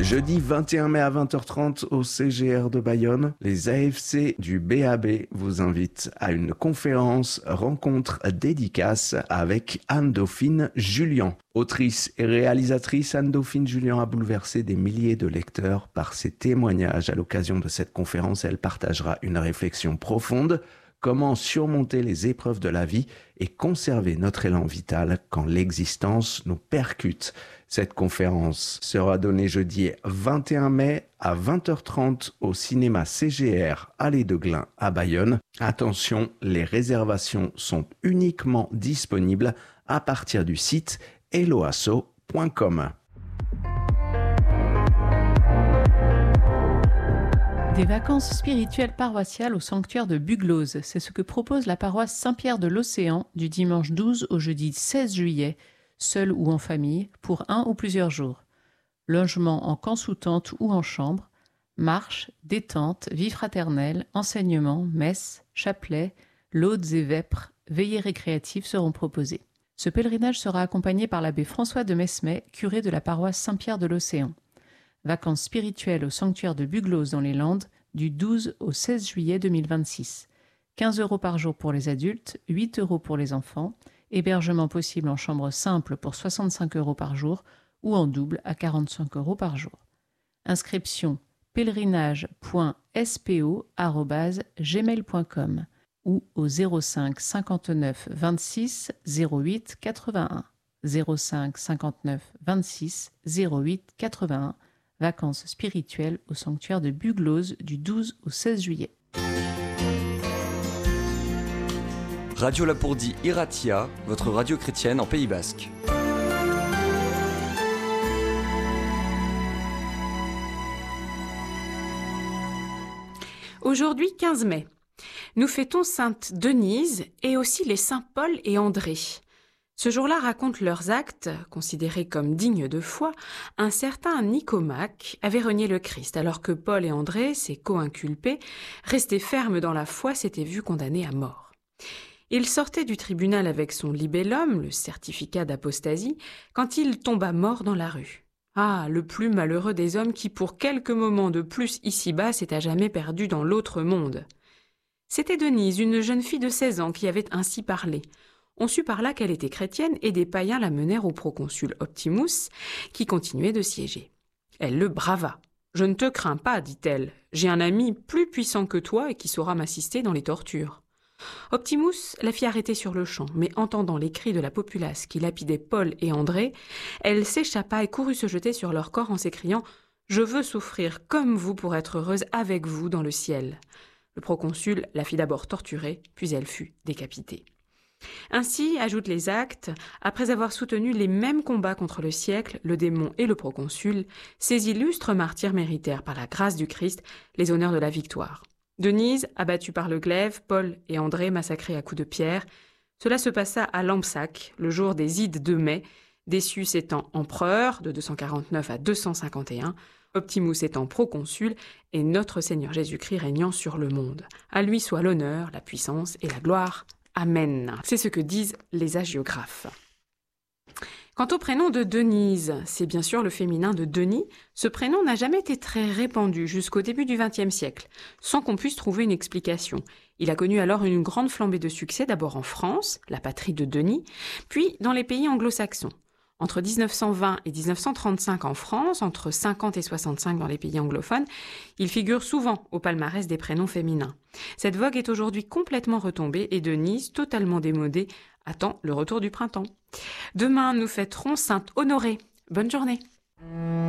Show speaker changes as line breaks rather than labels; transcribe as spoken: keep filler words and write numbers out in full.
Jeudi vingt et un mai à vingt heures trente au C G R de Bayonne, les A F C du B A B vous invitent à une conférence rencontre dédicace avec Anne-Dauphine Jullian. Autrice et réalisatrice, Anne-Dauphine Jullian a bouleversé des milliers de lecteurs par ses témoignages. À l'occasion de cette conférence, elle partagera une réflexion profonde. Comment surmonter les épreuves de la vie et conserver notre élan vital quand l'existence nous percute. Cette conférence sera donnée jeudi vingt et un mai à vingt heures trente au cinéma C G R Allée de Glun à Bayonne. Attention, les réservations sont uniquement disponibles à partir du site helloasso point com.
Des vacances spirituelles paroissiales au sanctuaire de Buglose, c'est ce que propose la paroisse Saint-Pierre de l'Océan du dimanche douze au jeudi seize juillet, seul ou en famille, pour un ou plusieurs jours. Logement en camp sous tente ou en chambre, marche, détente, vie fraternelle, enseignement, messe, chapelet, laudes et vêpres, veillées récréatives seront proposées. Ce pèlerinage sera accompagné par l'abbé François de Mesmet, curé de la paroisse Saint-Pierre de l'Océan. Vacances spirituelles au sanctuaire de Buglose dans les Landes du douze au seize juillet deux mille vingt-six. quinze euros par jour pour les adultes, huit euros pour les enfants. Hébergement possible en chambre simple pour soixante-cinq euros par jour ou en double à quarante-cinq euros par jour. Inscription pèlerinage point s p o arobase gmail point com ou au zéro cinq cinquante-neuf vingt-six zéro huit quatre-vingt-un. zéro cinq cinquante-neuf vingt-six zéro huit quatre-vingt-un. Vacances spirituelles au sanctuaire de Buglose du douze au seize juillet.
Radio Lapourdie Iratia, votre radio chrétienne en Pays Basque.
Aujourd'hui, quinze mai, nous fêtons Sainte Denise et aussi les saints Paul et André. Ce jour-là raconte leurs actes, considérés comme dignes de foi. Un certain Nicomaque avait renié le Christ, alors que Paul et André, ses co-inculpés, restés fermes dans la foi, s'étaient vus condamnés à mort. Il sortait du tribunal avec son libellum, le certificat d'apostasie, quand il tomba mort dans la rue. Ah, le plus malheureux des hommes qui, pour quelques moments de plus ici-bas, s'est à jamais perdu dans l'autre monde. C'était Denise, une jeune fille de seize ans, qui avait ainsi parlé. On sut par là qu'elle était chrétienne et des païens la menèrent au proconsul Optimus, qui continuait de siéger. Elle le brava. « Je ne te crains pas, dit-elle. J'ai un ami plus puissant que toi et qui saura m'assister dans les tortures. » Optimus la fit arrêter sur le champ, mais entendant les cris de la populace qui lapidait Paul et André, elle s'échappa et courut se jeter sur leur corps en s'écriant « Je veux souffrir comme vous pour être heureuse avec vous dans le ciel. » Le proconsul la fit d'abord torturer, puis elle fut décapitée. Ainsi, ajoutent les actes, après avoir soutenu les mêmes combats contre le siècle, le démon et le proconsul, ces illustres martyrs méritèrent par la grâce du Christ les honneurs de la victoire. Denise, abattue par le glaive, Paul et André massacrés à coups de pierre. Cela se passa à Lampsaque, le jour des Ides de mai, Décius étant empereur de deux cent quarante-neuf à deux cent cinquante et un, Optimus étant proconsul et notre Seigneur Jésus-Christ régnant sur le monde. À lui soit l'honneur, la puissance et la gloire. Amen. C'est ce que disent les hagiographes. Quant au prénom de Denise, c'est bien sûr le féminin de Denis. Ce prénom n'a jamais été très répandu jusqu'au début du vingtième siècle, sans qu'on puisse trouver une explication. Il a connu alors une grande flambée de succès, d'abord en France, la patrie de Denis, puis dans les pays anglo-saxons. Entre dix-neuf cent vingt et dix-neuf cent trente-cinq en France, entre cinquante et soixante-cinq dans les pays anglophones, il figure souvent au palmarès des prénoms féminins. Cette vogue est aujourd'hui complètement retombée et Denise, totalement démodée, attend le retour du printemps. Demain, nous fêterons Sainte Honorée. Bonne journée.